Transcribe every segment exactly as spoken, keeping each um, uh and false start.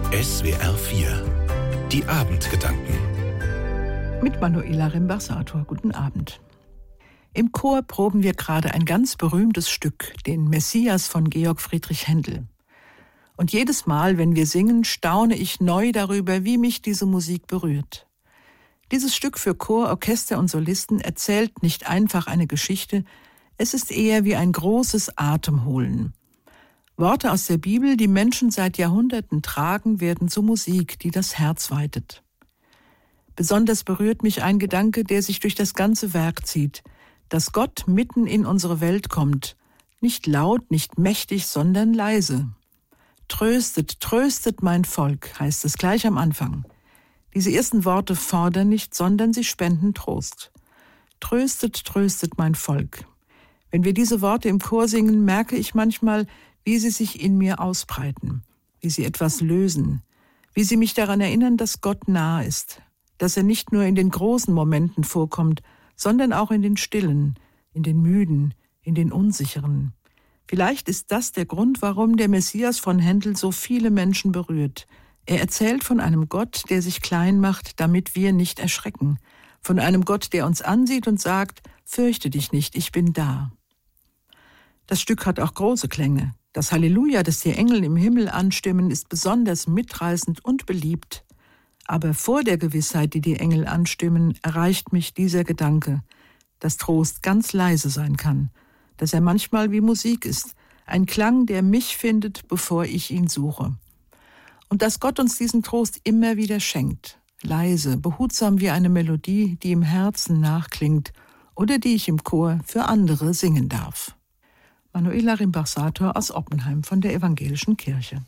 S W R vier. Die Abendgedanken. Mit Manuela Rimbach-Sator. Guten Abend. Im Chor proben wir gerade ein ganz berühmtes Stück, den Messias von Georg Friedrich Händel. Und jedes Mal, wenn wir singen, staune ich neu darüber, wie mich diese Musik berührt. Dieses Stück für Chor, Orchester und Solisten erzählt nicht einfach eine Geschichte, es ist eher wie ein großes Atemholen. Worte aus der Bibel, die Menschen seit Jahrhunderten tragen, werden zu Musik, die das Herz weitet. Besonders berührt mich ein Gedanke, der sich durch das ganze Werk zieht, dass Gott mitten in unsere Welt kommt, nicht laut, nicht mächtig, sondern leise. Tröstet, tröstet mein Volk, heißt es gleich am Anfang. Diese ersten Worte fordern nicht, sondern sie spenden Trost. Tröstet, tröstet mein Volk. Wenn wir diese Worte im Chor singen, merke ich manchmal, wie sie sich in mir ausbreiten, wie sie etwas lösen, wie sie mich daran erinnern, dass Gott nah ist, dass er nicht nur in den großen Momenten vorkommt, sondern auch in den stillen, in den müden, in den unsicheren. Vielleicht ist das der Grund, warum der Messias von Händel so viele Menschen berührt. Er erzählt von einem Gott, der sich klein macht, damit wir nicht erschrecken, von einem Gott, der uns ansieht und sagt, fürchte dich nicht, ich bin da. Das Stück hat auch große Klänge. Das Halleluja, das die Engel im Himmel anstimmen, ist besonders mitreißend und beliebt. Aber vor der Gewissheit, die die Engel anstimmen, erreicht mich dieser Gedanke, dass Trost ganz leise sein kann, dass er manchmal wie Musik ist, ein Klang, der mich findet, bevor ich ihn suche. Und dass Gott uns diesen Trost immer wieder schenkt, leise, behutsam wie eine Melodie, die im Herzen nachklingt oder die ich im Chor für andere singen darf. Manuela Rimbach-Sator aus Oppenheim von der Evangelischen Kirche.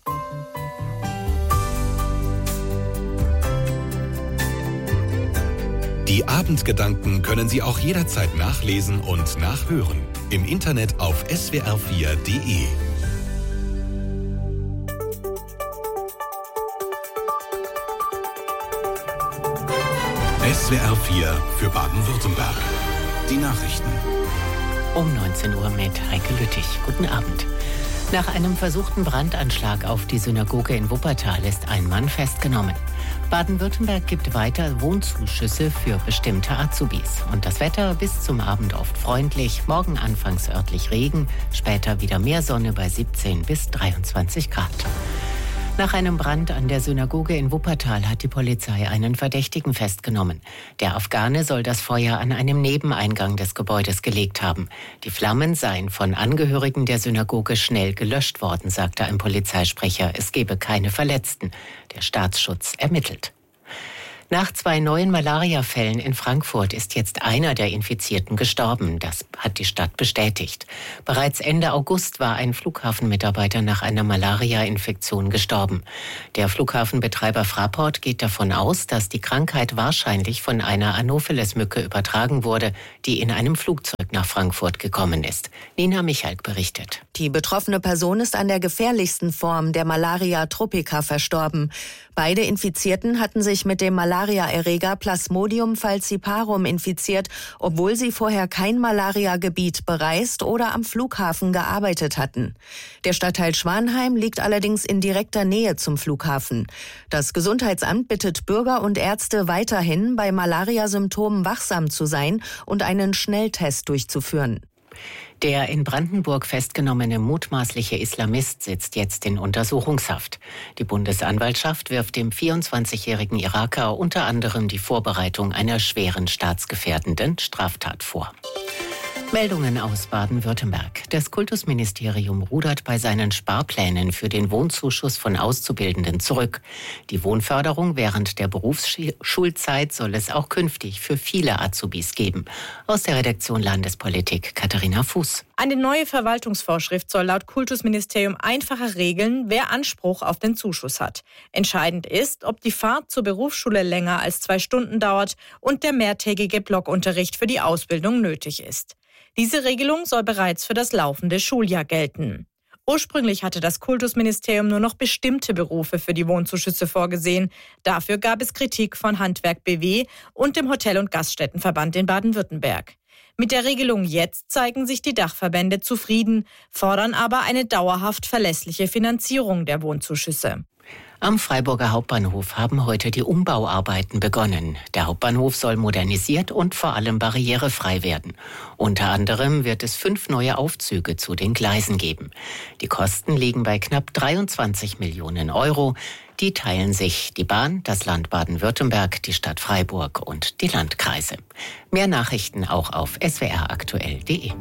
Die Abendgedanken können Sie auch jederzeit nachlesen und nachhören. Im Internet auf S W R vier Punkt de. S W R vier für Baden-Württemberg. Die Nachrichten. Um neunzehn Uhr mit Heike Lüttich. Guten Abend. Nach einem versuchten Brandanschlag auf die Synagoge in Wuppertal ist ein Mann festgenommen. Baden-Württemberg gibt weiter Wohnzuschüsse für bestimmte Azubis. Und das Wetter bis zum Abend oft freundlich, morgen anfangs örtlich Regen, später wieder mehr Sonne bei siebzehn bis dreiundzwanzig Grad. Nach einem Brand an der Synagoge in Wuppertal hat die Polizei einen Verdächtigen festgenommen. Der Afghane soll das Feuer an einem Nebeneingang des Gebäudes gelegt haben. Die Flammen seien von Angehörigen der Synagoge schnell gelöscht worden, sagte ein Polizeisprecher. Es gebe keine Verletzten. Der Staatsschutz ermittelt. Nach zwei neuen Malaria-Fällen in Frankfurt ist jetzt einer der Infizierten gestorben. Das hat die Stadt bestätigt. Bereits Ende August war ein Flughafenmitarbeiter nach einer Malaria-Infektion gestorben. Der Flughafenbetreiber Fraport geht davon aus, dass die Krankheit wahrscheinlich von einer Anopheles-Mücke übertragen wurde, die in einem Flugzeug nach Frankfurt gekommen ist. Nina Michalk berichtet. Die betroffene Person ist an der gefährlichsten Form der Malaria tropica verstorben. Beide Infizierten hatten sich mit dem Malaria-Erreger Plasmodium falciparum infiziert, obwohl sie vorher kein Malaria-Gebiet bereist oder am Flughafen gearbeitet hatten. Der Stadtteil Schwanheim liegt allerdings in direkter Nähe zum Flughafen. Das Gesundheitsamt bittet Bürger und Ärzte weiterhin, bei Malaria-Symptomen wachsam zu sein und einen Schnelltest durchzuführen. Der in Brandenburg festgenommene mutmaßliche Islamist sitzt jetzt in Untersuchungshaft. Die Bundesanwaltschaft wirft dem vierundzwanzigjährigen Iraker unter anderem die Vorbereitung einer schweren staatsgefährdenden Straftat vor. Meldungen aus Baden-Württemberg. Das Kultusministerium rudert bei seinen Sparplänen für den Wohnzuschuss von Auszubildenden zurück. Die Wohnförderung während der Berufsschulzeit soll es auch künftig für viele Azubis geben. Aus der Redaktion Landespolitik Katharina Fuß. Eine neue Verwaltungsvorschrift soll laut Kultusministerium einfacher regeln, wer Anspruch auf den Zuschuss hat. Entscheidend ist, ob die Fahrt zur Berufsschule länger als zwei Stunden dauert und der mehrtägige Blockunterricht für die Ausbildung nötig ist. Diese Regelung soll bereits für das laufende Schuljahr gelten. Ursprünglich hatte das Kultusministerium nur noch bestimmte Berufe für die Wohnzuschüsse vorgesehen. Dafür gab es Kritik von Handwerk B W und dem Hotel- und Gaststättenverband in Baden-Württemberg. Mit der Regelung jetzt zeigen sich die Dachverbände zufrieden, fordern aber eine dauerhaft verlässliche Finanzierung der Wohnzuschüsse. Am Freiburger Hauptbahnhof haben heute die Umbauarbeiten begonnen. Der Hauptbahnhof soll modernisiert und vor allem barrierefrei werden. Unter anderem wird es fünf neue Aufzüge zu den Gleisen geben. Die Kosten liegen bei knapp dreiundzwanzig Millionen Euro. Die teilen sich die Bahn, das Land Baden-Württemberg, die Stadt Freiburg und die Landkreise. Mehr Nachrichten auch auf s w r aktuell punkt d e.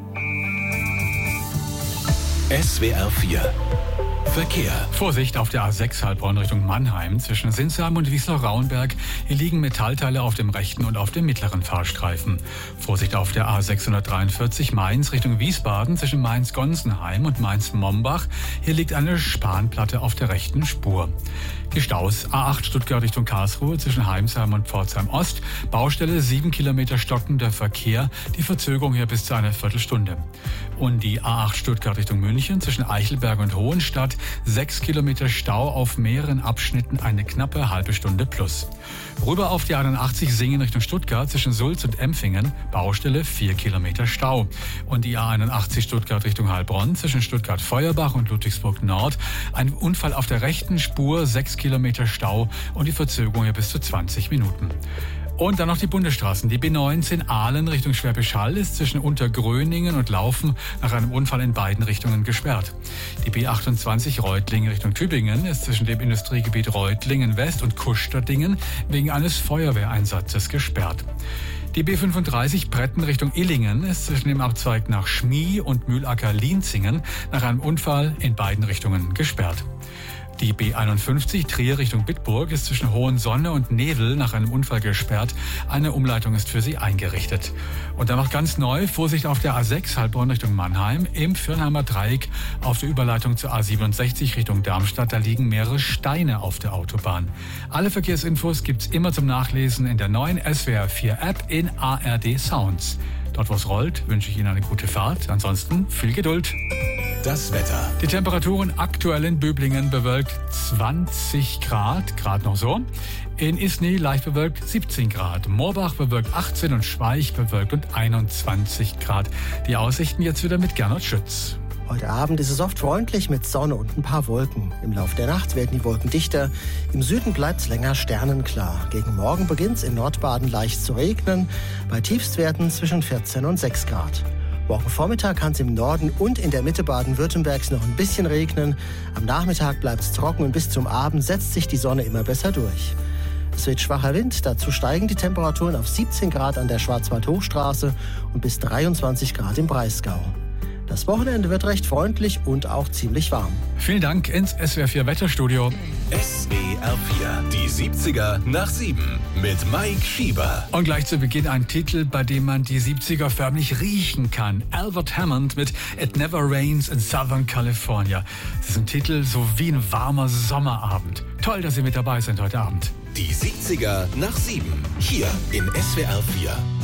S W R vier Verkehr. Vorsicht auf der A sechs Heilbronn Richtung Mannheim zwischen Sinsheim und Wiesloch-Rauenberg. Hier liegen Metallteile auf dem rechten und auf dem mittleren Fahrstreifen. Vorsicht auf der A sechshundertdreiundvierzig Mainz Richtung Wiesbaden zwischen Mainz-Gonsenheim und Mainz-Mombach. Hier liegt eine Spanplatte auf der rechten Spur. Die Staus A acht Stuttgart Richtung Karlsruhe zwischen Heimsheim und Pforzheim Ost. Baustelle sieben Kilometer stockender Verkehr. Die Verzögerung hier bis zu einer Viertelstunde. Und die A acht Stuttgart Richtung München zwischen Eichelberg und Hohenstadt. Sechs Kilometer Stau auf mehreren Abschnitten, eine knappe halbe Stunde plus. Rüber auf die einundachtzig Singen Richtung Stuttgart zwischen Sulz und Empfingen. Baustelle vier Kilometer Stau. Und die A einundachtzig Stuttgart Richtung Heilbronn zwischen Stuttgart-Feuerbach und Ludwigsburg Nord. Ein Unfall auf der rechten Spur, sechs Kilometer Stau und die Verzögerung hier bis zu zwanzig Minuten. Und dann noch die Bundesstraßen. Die B neunzehn Aalen Richtung Schwäbisch Hall ist zwischen Untergröningen und Laufen nach einem Unfall in beiden Richtungen gesperrt. Die B achtundzwanzig Reutlingen Richtung Tübingen ist zwischen dem Industriegebiet Reutlingen West und Kuschterdingen wegen eines Feuerwehreinsatzes gesperrt. Die B fünfunddreißig Bretten Richtung Illingen ist zwischen dem Abzweig nach Schmie und Mühlacker-Lienzingen nach einem Unfall in beiden Richtungen gesperrt. Die B einundfünfzig Trier Richtung Bitburg ist zwischen Hohensonne und Nedel nach einem Unfall gesperrt. Eine Umleitung ist für sie eingerichtet. Und dann noch ganz neu, Vorsicht auf der A sechs Heilbronn Richtung Mannheim, im Fürnheimer Dreieck auf der Überleitung zur A siebenundsechzig Richtung Darmstadt. Da liegen mehrere Steine auf der Autobahn. Alle Verkehrsinfos gibt's immer zum Nachlesen in der neuen S W R vier App in A R D Sounds. Dort, wo es rollt, wünsche ich Ihnen eine gute Fahrt. Ansonsten viel Geduld. Das Wetter. Die Temperaturen aktuell in Böblingen bewölkt zwanzig Grad, gerade noch so. In Isny leicht bewölkt siebzehn Grad. Moorbach bewölkt achtzehn und Schweich bewölkt und einundzwanzig Grad. Die Aussichten jetzt wieder mit Gernot Schütz. Heute Abend ist es oft freundlich mit Sonne und ein paar Wolken. Im Laufe der Nacht werden die Wolken dichter. Im Süden bleibt es länger sternenklar. Gegen Morgen beginnt es in Nordbaden leicht zu regnen. Bei Tiefstwerten zwischen vierzehn und sechs Grad. Morgen Vormittag kann es im Norden und in der Mitte Baden-Württembergs noch ein bisschen regnen. Am Nachmittag bleibt es trocken und bis zum Abend setzt sich die Sonne immer besser durch. Es wird schwacher Wind, dazu steigen die Temperaturen auf siebzehn Grad an der Schwarzwald-Hochstraße und bis dreiundzwanzig Grad im Breisgau. Das Wochenende wird recht freundlich und auch ziemlich warm. Vielen Dank ins S W R vier Wetterstudio. S W R vier, die siebziger nach sieben mit Mike Schieber. Und gleich zu Beginn ein Titel, bei dem man die siebziger förmlich riechen kann. Albert Hammond mit It Never Rains in Southern California. Das ist ein Titel so wie ein warmer Sommerabend. Toll, dass Sie mit dabei sind heute Abend. Die siebziger nach sieben, hier in S W R vier.